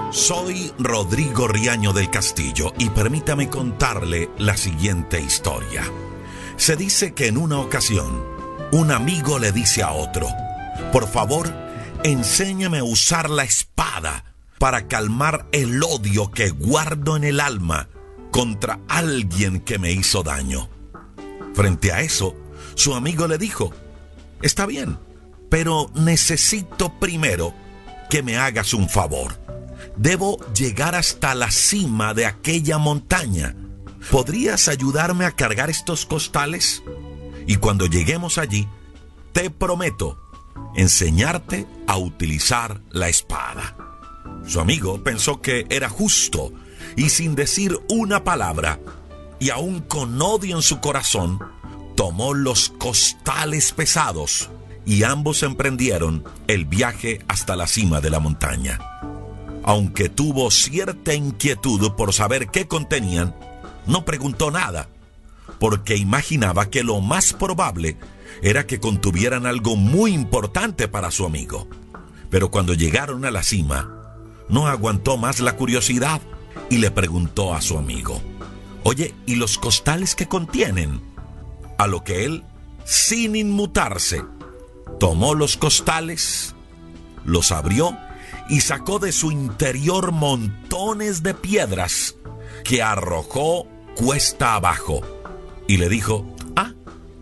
Soy Rodrigo Riaño del Castillo y permítame contarle la siguiente historia. Se dice que en una ocasión, un amigo le dice a otro: por favor, enséñame a usar la espada para calmar el odio que guardo en el alma contra alguien que me hizo daño. Frente a eso, su amigo le dijo: está bien, pero necesito primero que me hagas un favor. Debo llegar hasta la cima de aquella montaña. ¿Podrías ayudarme a cargar estos costales? Y cuando lleguemos allí, te prometo enseñarte a utilizar la espada. Su amigo pensó que era justo y, sin decir una palabra, y aún con odio en su corazón, tomó los costales pesados y ambos emprendieron el viaje hasta la cima de la montaña. Aunque tuvo cierta inquietud por saber qué contenían, no preguntó nada, porque imaginaba que lo más probable era que contuvieran algo muy importante para su amigo. Pero cuando llegaron a la cima, no aguantó más la curiosidad y le preguntó a su amigo: oye, ¿y los costales qué contienen? A lo que él, sin inmutarse, tomó los costales, los abrió y sacó de su interior montones de piedras que arrojó cuesta abajo. Y le dijo: ah,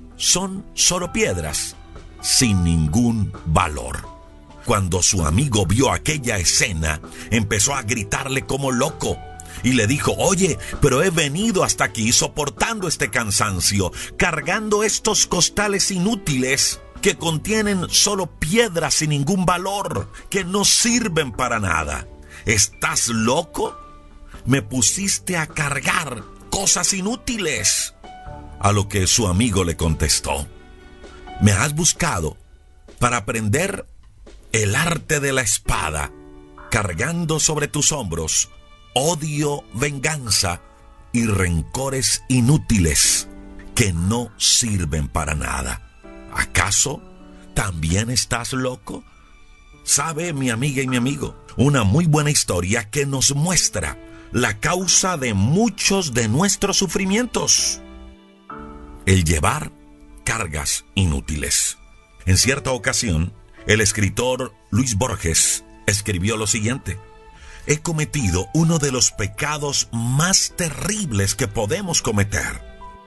son solo piedras, sin ningún valor. Cuando su amigo vio aquella escena, empezó a gritarle como loco y le dijo: oye, pero he venido hasta aquí soportando este cansancio, cargando estos costales inútiles que contienen solo piedras sin ningún valor, que no sirven para nada. ¿Estás loco? Me pusiste a cargar cosas inútiles. A lo que su amigo le contestó: me has buscado para aprender el arte de la espada, cargando sobre tus hombros odio, venganza y rencores inútiles que no sirven para nada. ¿Acaso también estás loco? ¿Sabe, mi amiga y mi amigo? Una muy buena historia que nos muestra la causa de muchos de nuestros sufrimientos: el llevar cargas inútiles. En cierta ocasión, el escritor Luis Borges escribió lo siguiente: he cometido uno de los pecados más terribles que podemos cometer.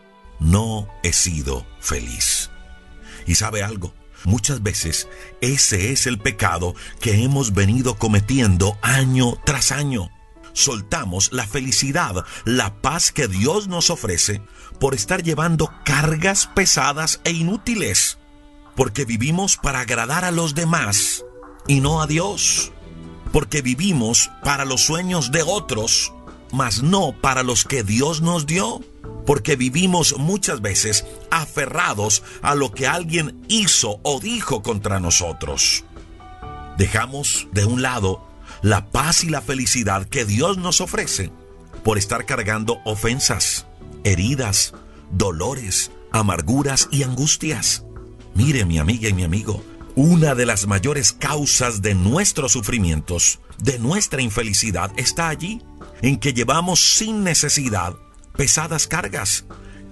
No he sido feliz. ¿Y sabe algo? Muchas veces ese es el pecado que hemos venido cometiendo año tras año. Soltamos la felicidad, la paz que Dios nos ofrece por estar llevando cargas pesadas e inútiles, porque vivimos para agradar a los demás y no a Dios, porque vivimos para los sueños de otros, mas no para los que Dios nos dio, porque vivimos muchas veces aferrados a lo que alguien hizo o dijo contra nosotros. Dejamos de un lado la paz y la felicidad que Dios nos ofrece por estar cargando ofensas, heridas, dolores, amarguras y angustias. Mire, mi amiga y mi amigo, una de las mayores causas de nuestros sufrimientos, de nuestra infelicidad, está allí, en que llevamos sin necesidad pesadas cargas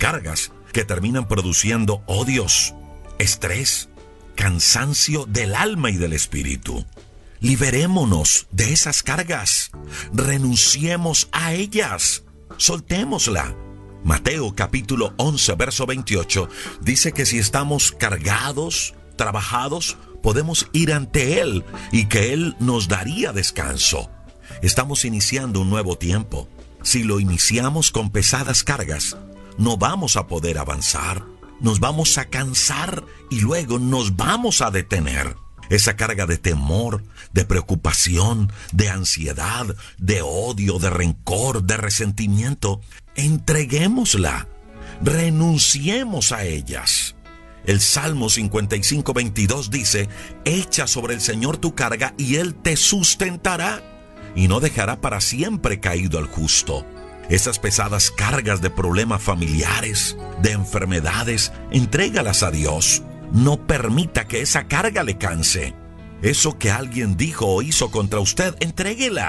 que terminan produciendo odios, estrés, cansancio del alma y del espíritu. Liberémonos de esas cargas, renunciemos a ellas, soltémosla. Mateo capítulo 11, verso 28 dice que si estamos cargados, trabajados, podemos ir ante Él y que Él nos daría descanso. Estamos iniciando un nuevo tiempo. Si lo iniciamos con pesadas cargas, no vamos a poder avanzar, nos vamos a cansar y luego nos vamos a detener. Esa carga de temor, de preocupación, de ansiedad, de odio, de rencor, de resentimiento, entreguémosla, renunciemos a ellas. El Salmo 55, 22 dice: echa sobre el Señor tu carga y Él te sustentará y no dejará para siempre caído al justo. Esas pesadas cargas de problemas familiares, de enfermedades, entrégalas a Dios. No permita que esa carga le canse. Eso que alguien dijo o hizo contra usted, entréguela.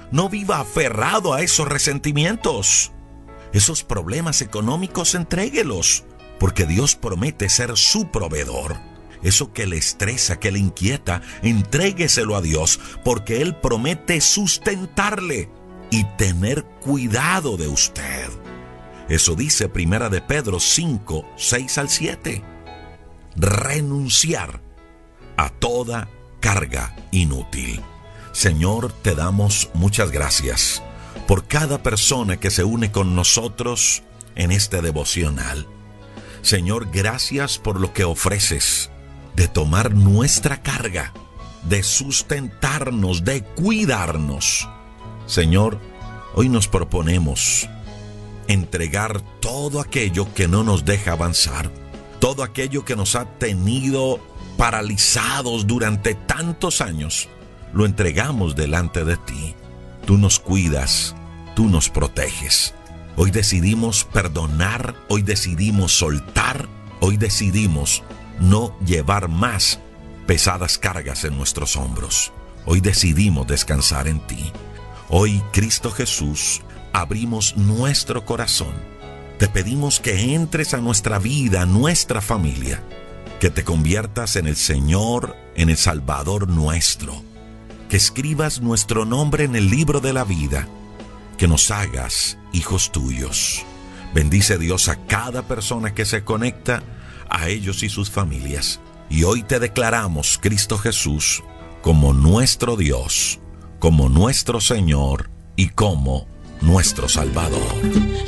No viva aferrado a esos resentimientos. Esos problemas económicos, entréguelos, porque Dios promete ser su proveedor. Eso que le estresa, que le inquieta, entrégueselo a Dios, porque Él promete sustentarle y tener cuidado de usted. Eso dice Primera de Pedro 5, 6 al 7. Renunciar a toda carga inútil. Señor, te damos muchas gracias por cada persona que se une con nosotros en este devocional. Señor, gracias por lo que ofreces de tomar nuestra carga, de sustentarnos, de cuidarnos. Señor, hoy nos proponemos entregar todo aquello que no nos deja avanzar, todo aquello que nos ha tenido paralizados durante tantos años. Lo entregamos delante de ti. Tú nos cuidas, tú nos proteges. Hoy decidimos perdonar, hoy decidimos soltar, hoy decidimos no llevar más pesadas cargas en nuestros hombros. Hoy decidimos descansar en ti. Hoy, Cristo Jesús, abrimos nuestro corazón. Te pedimos que entres a nuestra vida, a nuestra familia, que te conviertas en el Señor, en el Salvador nuestro, que escribas nuestro nombre en el libro de la vida, que nos hagas hijos tuyos. Bendice Dios a cada persona que se conecta, a ellos y sus familias. Y hoy te declaramos, Cristo Jesús, como nuestro Dios, como nuestro Señor y como nuestro Salvador.